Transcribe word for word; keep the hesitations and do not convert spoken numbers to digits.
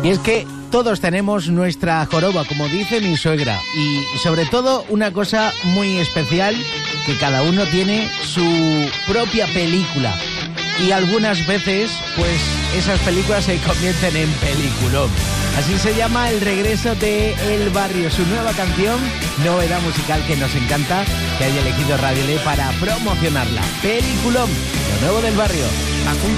Y es que todos tenemos nuestra joroba, como dice mi suegra, y sobre todo una cosa muy especial, que cada uno tiene su propia película. Y algunas veces, pues, esas películas se convierten en peliculón. Así se llama el regreso de El Barrio, su nueva canción, novedad musical que nos encanta, que haya elegido Radio L para promocionarla. Peliculón, lo nuevo del Barrio.